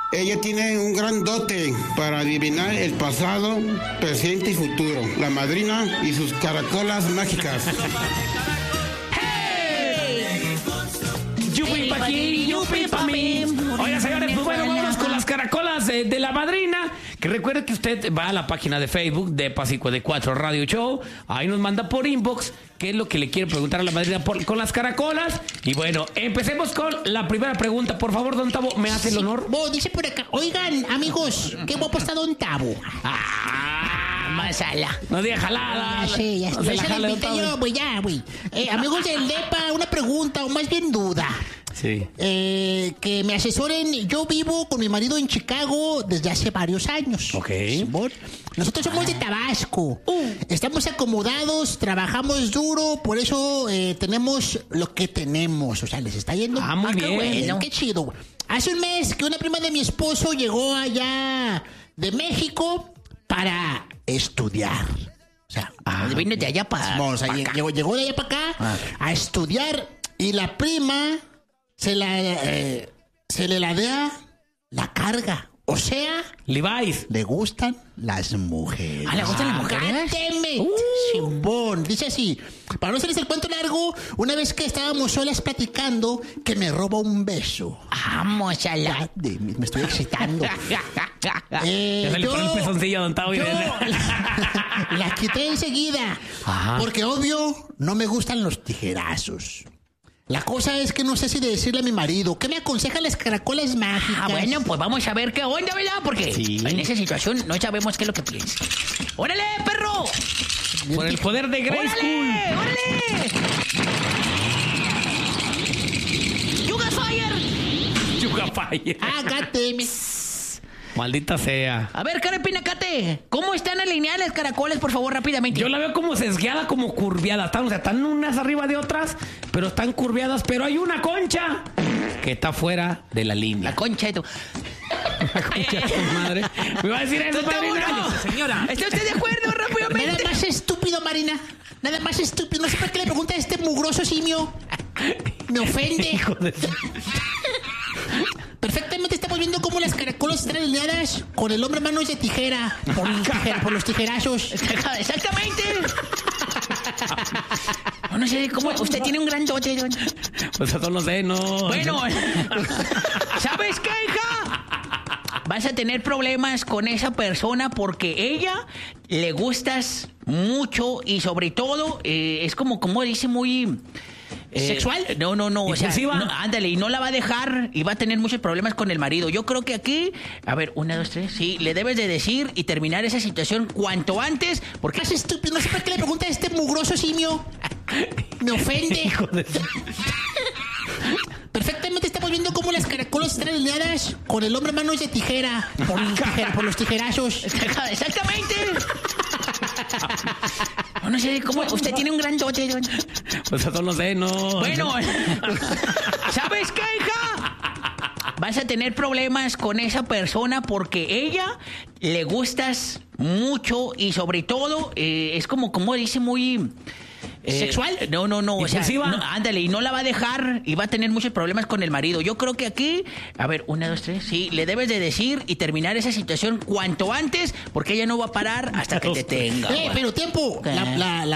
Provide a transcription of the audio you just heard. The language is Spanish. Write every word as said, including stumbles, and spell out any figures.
Ella tiene un gran dote para adivinar el pasado, presente y futuro. La madrina y sus caracolas mágicas. ¡Hey! ¡Yupi pa' aquí, yupi pa' mí! Oiga, señores, pues bueno, vámonos con las caracolas de, de la madrina. Que recuerde que usted va a la página de Facebook de Pásico de Cuatro Radio Show. Ahí nos manda por inbox qué es lo que le quiere preguntar a la madrina por, con las caracolas. Y bueno, empecemos con la primera pregunta. Por favor, don Tavo, ¿me hace el honor? Sí, vos, dice por acá, oigan, amigos, qué guapo está don Tavo. Ah, Masala. No diga jalada. Ah, sí, ya, no ya se la se jale, la don invité Tavo. yo, güey, ya, güey. Eh, amigos del DEPA, una pregunta, o más bien duda. Sí. Eh, que me asesoren. Yo vivo con mi marido en Chicago desde hace varios años. Ok. Simón. Nosotros somos de Tabasco. Uh. Estamos acomodados, trabajamos duro, por eso eh, tenemos lo que tenemos. O sea, les está yendo. Ah, muy qué bien. bueno, qué chido, güey. Hace un mes que una prima de mi esposo llegó allá de México para estudiar. O sea, Ah, vino de allá para. O sea, llegó, llegó de allá para acá Ah. a estudiar y la prima se la eh, se le ladea la carga. O sea, Levi's. le gustan las mujeres. Ah, ¿le gustan las mujeres? ¡Cánteme! Uh. Chimbón. Dice así, para no hacerles el cuento largo, una vez que estábamos solas platicando, que me roba un beso. Vamos a Ya, de- me estoy excitando. Eh, Ya se le yo- pone el pezoncillo a don Tavo. y yo dice- la, la quité enseguida. Ajá. Porque obvio, no me gustan los tijerazos. La cosa es que no sé si de decirle a mi marido. ¿Qué me aconsejan las caracolas mágicas? Ah, bueno, pues vamos a ver qué onda, ¿verdad? Porque Sí. en esa situación no sabemos qué es lo que piensa. ¡Órale, perro! Por el poder de Grayskull. ¡Órale! ¡Órale! ¡Yuga Fire! Yuga Fire. Hágate. Maldita sea. A ver, Karen Pinacate, ¿cómo están alineadas las caracolas, por favor, rápidamente? Yo la veo como sesgueada, como curviada. Están, o sea, están unas arriba de otras, pero están curviadas. Pero hay una concha que está fuera de la línea. La concha de tu... La concha de tu madre. Me va a decir eso, Don Tavo, padrino. no. Señora. ¿Está usted de acuerdo, Nada rápidamente? más estúpido, Marina. Nada más estúpido. No sé por qué le pregunta a este mugroso simio. Me ofende. Hijo de... Perfectamente estamos viendo cómo las caracolas están alineadas con el hombre manos de tijera. Por, el tijera, por los tijerazos. Exactamente. No, no sé cómo. Usted tiene un gran dote, don. Pues eso no sé, no. Bueno, ¿sabes qué, hija? Vas a tener problemas con esa persona porque ella le gustas mucho y sobre todo eh, es como, como dice, muy... eh, ¿Sexual? No, no, no. O sea, ¿Impulsiva? no, ándale, y no la va a dejar y va a tener muchos problemas con el marido. Yo creo que aquí, a ver, una, dos, tres, sí, le debes de decir y terminar esa situación cuanto antes porque... Más estúpido. No sé por qué le pregunta a este mugroso simio. Me ofende. Hijo de... Perfectamente estamos viendo cómo las caracolas están alineadas con el hombre manos de tijera. Por, el tijera, por los tijerazos. Exactamente. No, no sé cómo. Usted tiene un gran dote, don. Pues eso no sé, no. Bueno, ¿sabes qué, hija? Vas a tener problemas con esa persona porque ella le gustas mucho y sobre todo eh, es como, como dice, muy... eh, ¿Sexual? No, no, no. O sea, ¿Impulsiva? no, ándale, y no la va a dejar y va a tener muchos problemas con el marido. Yo creo que aquí, a ver, una, dos, tres, sí, le debes de decir y terminar esa situación cuanto antes porque ella no va a parar hasta que te tenga. Eh, pero tiempo. La, la, la